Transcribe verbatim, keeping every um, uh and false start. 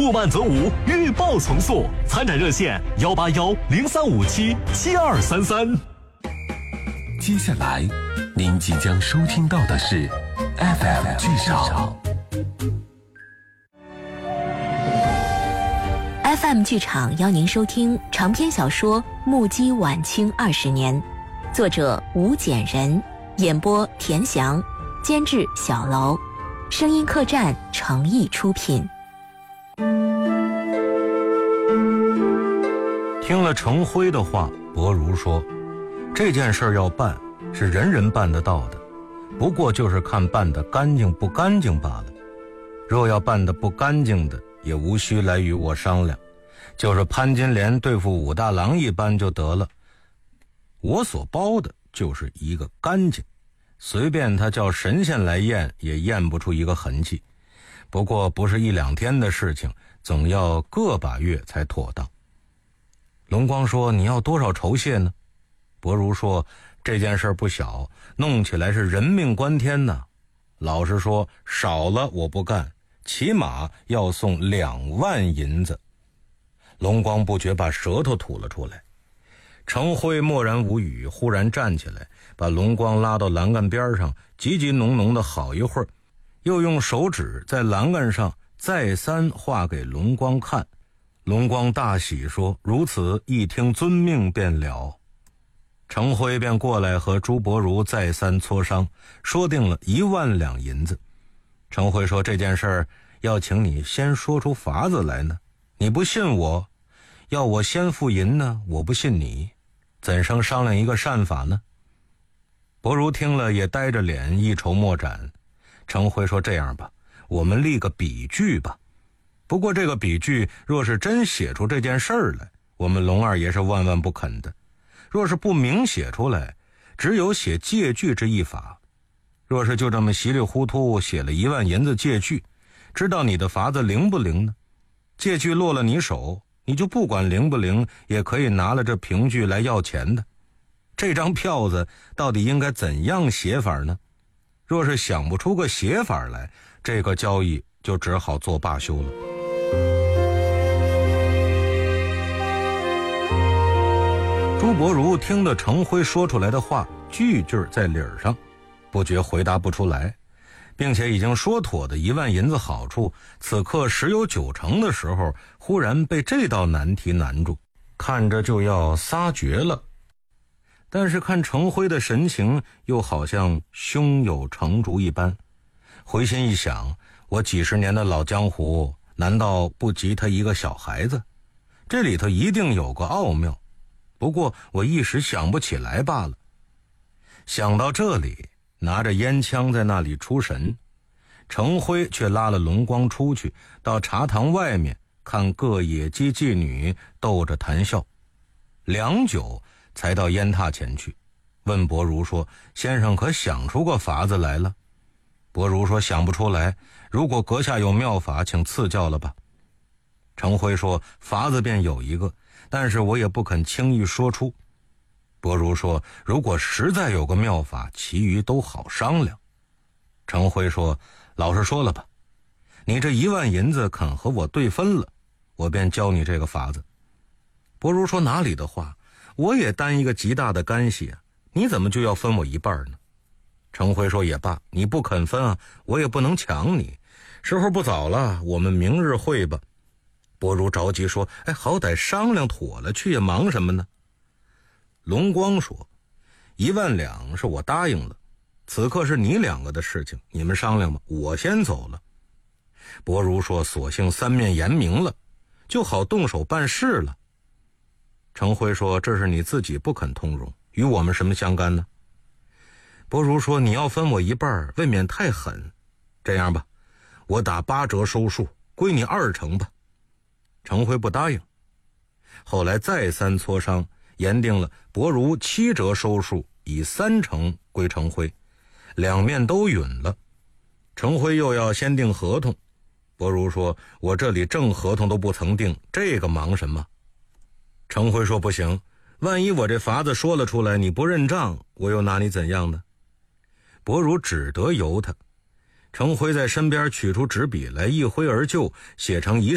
不满则无，欲报从速。参展热线：幺八幺零三五七七二三三。 接下来，您即将收听到的是 F M 剧场。 F M 剧场邀您收听长篇小说《目击晚清二十年》，作者吴简人，演播田翔，监制小楼，声音客栈诚意出品。 听了程辉的话，博如说，这件事要办是人人办得到的，不过就是看办得干净不干净罢了。若要办得不干净的，也无需来与我商量，就是潘金莲对付武大郎一般就得了。我所包的就是一个干净，随便他叫神仙来验也验不出一个痕迹。不过不是一两天的事情，总要个把月才妥当。龙光说，你要多少酬谢呢？博如说，这件事不小，弄起来是人命关天呐。老实说，少了我不干，起码要送两万银子。龙光不觉把舌头吐了出来。程辉默然无语，忽然站起来，把龙光拉到栏杆边上，急急浓浓的好一会儿，又用手指在栏杆上再三画给龙光看。龙光大喜说，如此一听遵命便了。程辉便过来和朱伯如再三磋商，说定了一万两银子。程辉说，这件事儿要请你先说出法子来呢，你不信我，要我先付银呢，我不信你，怎生商量一个善法呢？伯如听了也呆着脸，一筹莫展。程辉说，这样吧，我们立个比据吧。不过这个比据若是真写出这件事儿来，我们龙二爷是万万不肯的。若是不明写出来，只有写借据之一法。若是就这么稀里糊涂写了一万银子借据，知道你的法子灵不灵呢？借据落了你手，你就不管灵不灵，也可以拿了这凭据来要钱的。这张票子到底应该怎样写法呢？若是想不出个写法来，这个交易就只好做罢休了。朱伯如听了程辉说出来的话，句句在理儿上，不觉回答不出来，并且已经说妥的一万银子好处，此刻十有九成的时候，忽然被这道难题难住，看着就要撒绝了。但是看程辉的神情，又好像胸有成竹一般。回心一想，我几十年的老江湖，难道不及他一个小孩子？这里头一定有个奥妙，不过我一时想不起来罢了。想到这里，拿着烟枪在那里出神。程辉却拉了龙光出去，到茶堂外面看各野鸡妓女斗着谈笑。良久才到烟榻前去，问伯如说，先生可想出个法子来了？伯如说，想不出来，如果阁下有妙法，请赐教了吧。程辉说，法子便有一个，但是我也不肯轻易说出。伯如说，如果实在有个妙法，其余都好商量。程辉说，老实说了吧，你这一万银子肯和我对分了，我便教你这个法子。伯如说，哪里的话，我也担一个极大的干系啊，你怎么就要分我一半呢？程辉说，也罢，你不肯分啊，我也不能抢你，时候不早了，我们明日会吧。伯如着急说，哎，好歹商量妥了去，也忙什么呢？龙光说，一万两是我答应了，此刻是你两个的事情，你们商量吧，我先走了。伯如说，索性三面言明了，就好动手办事了。程辉说，这是你自己不肯通融，与我们什么相干呢？伯如说，你要分我一半，未免太狠。这样吧，我打八折收数，归你二成吧。程辉不答应。后来再三磋商，言定了伯如七折收数，以三成归程辉，两面都允了。程辉又要先订合同，伯如说，我这里正合同都不曾定，这个忙什么？程辉说，不行，万一我这法子说了出来，你不认账，我又拿你怎样呢？伯如只得由他。程辉在身边取出纸笔来，一挥而就，写成一